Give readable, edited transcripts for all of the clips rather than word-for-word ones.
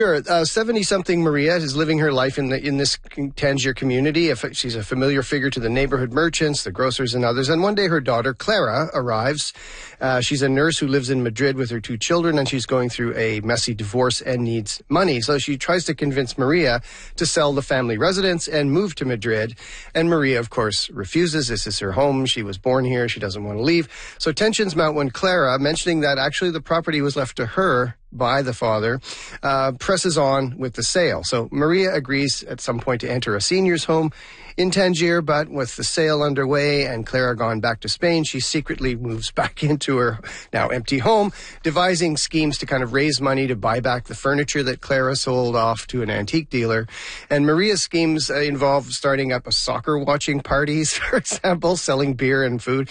Sure. 70-something Maria is living her life in this Tangier community. She's a familiar figure to the neighborhood merchants, the grocers, and others. And one day her daughter, Clara, arrives. She's a nurse who lives in Madrid with her 2 children, and she's going through a messy divorce and needs money. So she tries to convince Maria to sell the family residence and move to Madrid. And Maria, of course, refuses. This is her home. She was born here. She doesn't want to leave. So tensions mount when Clara, mentioning that actually the property was left to her by the father, presses on with the sale. So Maria agrees at some point to enter a senior's home in Tangier, but with the sale underway and Clara gone back to Spain, she secretly moves back into her now empty home, devising schemes to kind of raise money to buy back the furniture that Clara sold off to an antique dealer. And Maria's schemes involve starting up a soccer watching parties, for example, selling beer and food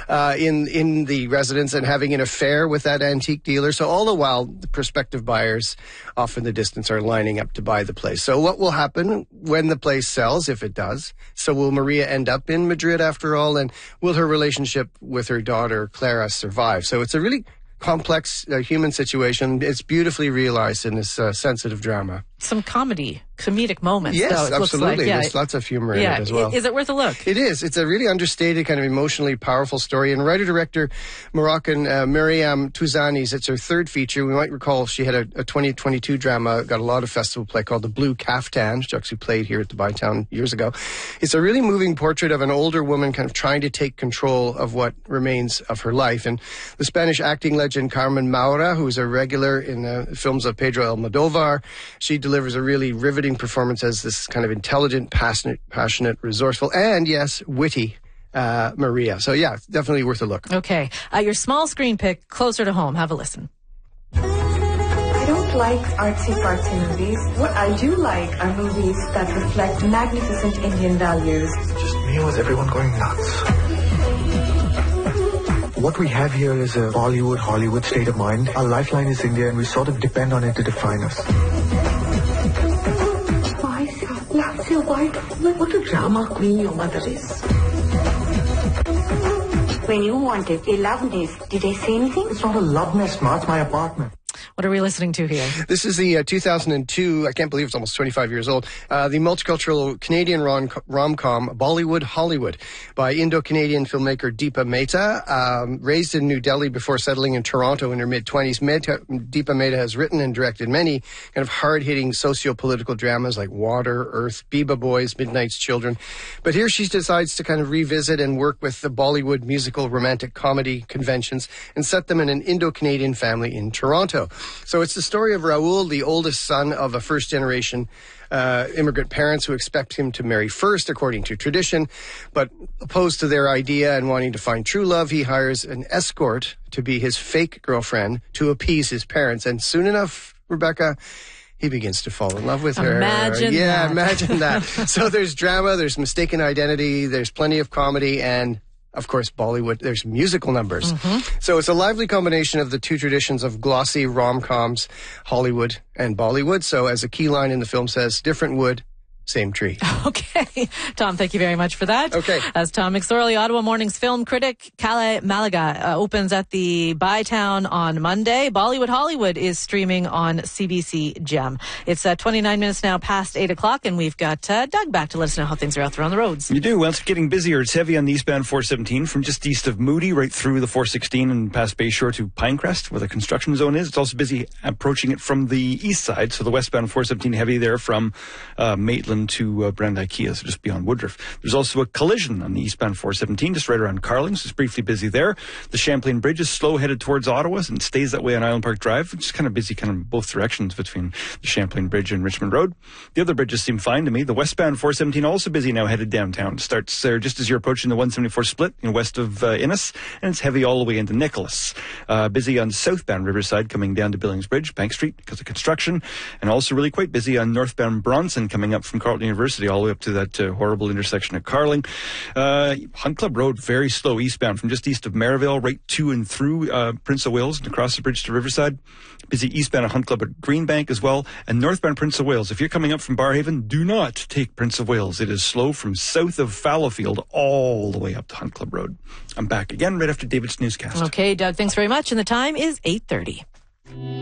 in the residence and having an affair with that antique dealer. So all the while, the prospective buyers off in the distance are lining up to buy the place. So what will happen when the place sells, if it does? So will Maria end up in Madrid after all? And will her relationship with her daughter, Clara, survive? So it's a really complex human situation. It's beautifully realized in this sensitive drama. Some comedic moments. Yes, though, absolutely. There's lots of humor in it as well. Is it worth a look? It is. It's a really understated, kind of emotionally powerful story. And writer-director Moroccan Mariam Touzani's, it's her 3rd feature. We might recall she had a 2022 drama, got a lot of festival play called The Blue Caftan, which actually played here at the Bytown years ago. It's a really moving portrait of an older woman kind of trying to take control of what remains of her life. And the Spanish acting legend Carmen Maura, who's a regular in the films of Pedro Almodóvar, she delivers a really riveting performance as this kind of intelligent, passionate, resourceful, and yes, witty Maria. So yeah, it's definitely worth a look. Okay. Your small screen pick, Closer to Home. Have a listen. I don't like artsy-fartsy movies. What I do like are movies that reflect magnificent Indian values. Just me with everyone going nuts. What we have here is a Bollywood, Hollywood state of mind. Our lifeline is India, and we sort of depend on it to define us. What a drama queen your mother is. When you wanted a love nest, did I say anything? It's not a love nest, Ma. It's my apartment. What are we listening to here? This is the 2002, I can't believe it's almost 25 years old, the multicultural Canadian rom-com Bollywood Hollywood by Indo-Canadian filmmaker Deepa Mehta. Raised in New Delhi before settling in Toronto in her mid-20s, Deepa Mehta has written and directed many kind of hard-hitting socio-political dramas like Water, Earth, Biba Boys, Midnight's Children. But here she decides to kind of revisit and work with the Bollywood musical romantic comedy conventions and set them in an Indo-Canadian family in Toronto. So it's the story of Raul, the oldest son of a first-generation immigrant parents who expect him to marry first, according to tradition. But opposed to their idea and wanting to find true love, he hires an escort to be his fake girlfriend to appease his parents. And soon enough, Rebecca, he begins to fall in love with her. Imagine that. So there's drama, there's mistaken identity, there's plenty of comedy, and of course, Bollywood, there's musical numbers. Mm-hmm. So it's a lively combination of the 2 traditions of glossy rom-coms, Hollywood and Bollywood. So as a key line in the film says, different wood, same tree. Okay. Tom, thank you very much for that. Okay. As Tom McSorley, Ottawa Morning's film critic, Kale Malaga, opens at the Bytown on Monday. Bollywood Hollywood is streaming on CBC Gem. It's 29 minutes now past 8 o'clock, and we've got Doug back to let us know how things are out there on the roads. You do. Well, it's getting busier. It's heavy on the eastbound 417 from just east of Moody right through the 416 and past Bayshore to Pinecrest, where the construction zone is. It's also busy approaching it from the east side, so the westbound 417 heavy there from Maitland to Brand IKEA, so just beyond Woodruff. There's also a collision on the eastbound 417, just right around Carling, so it's briefly busy there. The Champlain Bridge is slow headed towards Ottawa, and stays that way on Island Park Drive, which is kind of busy kind of both directions between the Champlain Bridge and Richmond Road. The other bridges seem fine to me. The westbound 417 also busy now headed downtown. Starts there just as you're approaching the 174 split west of Innis, and it's heavy all the way into Nicholas. Busy on southbound Riverside coming down to Billings Bridge, Bank Street, because of construction, and also really quite busy on northbound Bronson coming up from Carleton University all the way up to that horrible intersection at Carling. Hunt Club Road, very slow eastbound from just east of Maryville right to and through Prince of Wales and across the bridge to Riverside. Busy eastbound at Hunt Club at Greenbank as well. And northbound Prince of Wales, if you're coming up from Barrhaven, do not take Prince of Wales. It is slow from south of Fallowfield all the way up to Hunt Club Road. I'm back again right after David's newscast. Okay, Doug, thanks very much. And the time is 8:30.